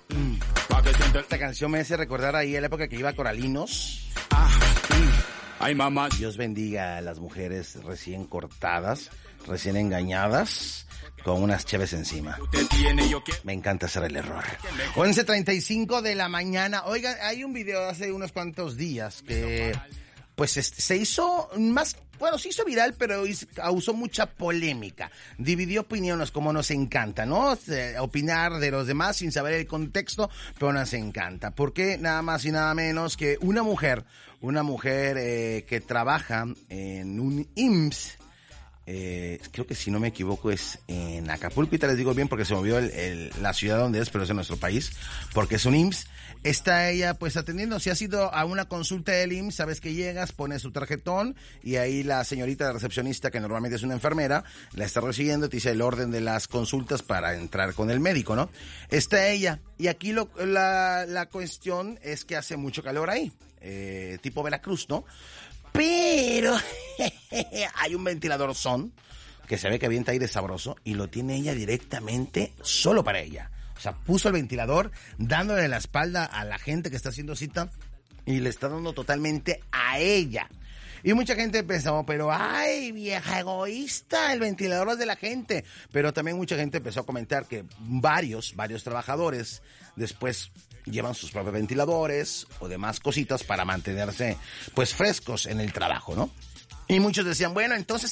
Esta canción me hace recordar ahí la época que iba a Coralinos. Ay, mamá. Dios bendiga a las mujeres recién cortadas, recién engañadas, con unas cheves encima. Me encanta hacer el error. 11:35 de la mañana. Oigan, hay un video hace unos cuantos días que pues se hizo más, bueno, se hizo viral, pero causó mucha polémica. Dividió opiniones, como nos encanta, ¿no? Opinar de los demás sin saber el contexto, pero nos encanta. Porque nada más y nada menos que una mujer que trabaja en un IMSS, creo que si no me equivoco es en Acapulco, y te les digo bien porque se movió la ciudad donde es, pero es en nuestro país, porque es un IMSS. Está ella pues atendiendo. Si has ido a una consulta del IMSS, sabes que llegas, pones su tarjetón y ahí la señorita de recepcionista, que normalmente es una enfermera, la está recibiendo, te dice el orden de las consultas para entrar con el médico, ¿no? Está ella, y aquí la cuestión es que hace mucho calor ahí, tipo Veracruz, ¿no? Pero hay un ventilador que se ve que avienta aire sabroso y lo tiene ella directamente solo para ella. O sea, puso el ventilador dándole la espalda a la gente que está haciendo cita y le está dando totalmente a ella. Y mucha gente pensó, pero ay, vieja egoísta, el ventilador es de la gente. Pero también mucha gente empezó a comentar que varios trabajadores después llevan sus propios ventiladores o demás cositas para mantenerse pues frescos en el trabajo, ¿no? Y muchos decían, bueno, entonces